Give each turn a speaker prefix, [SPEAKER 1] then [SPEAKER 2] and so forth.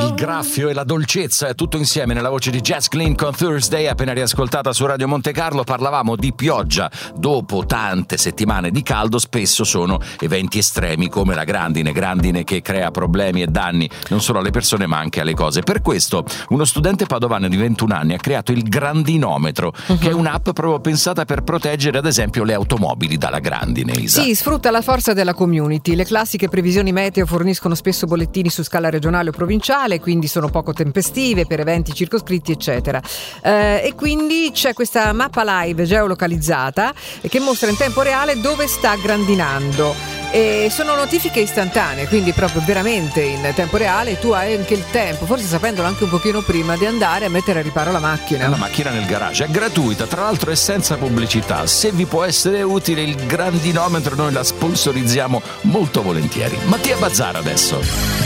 [SPEAKER 1] Il graffio e la dolcezza è tutto insieme nella voce di Jess Glynne con Thursday, appena riascoltata su Radio Monte Carlo. Parlavamo di pioggia. Dopo tante settimane di caldo spesso sono eventi estremi come la grandine che crea problemi e danni non solo alle persone ma anche alle cose. Per questo uno studente padovano di 21 anni ha creato il grandinometro, che è un'app proprio pensata per proteggere ad esempio le automobili dalla grandine. Isa.
[SPEAKER 2] Sì, sfrutta la forza della community. Le classiche previsioni meteo forniscono spesso bollettini su scala regionale o provinciale, quindi sono poco tempestive per eventi circoscritti eccetera, e quindi c'è questa mappa live geolocalizzata che mostra in tempo reale dove sta grandinando, e sono notifiche istantanee, quindi proprio veramente in tempo reale. Tu hai anche il tempo, forse sapendolo anche un pochino prima, di andare a mettere a riparo la macchina
[SPEAKER 1] nel garage. È gratuita, tra l'altro è senza pubblicità. Se vi può essere utile il grandinometro noi la sponsorizziamo molto volentieri. Mattia Bazzara adesso.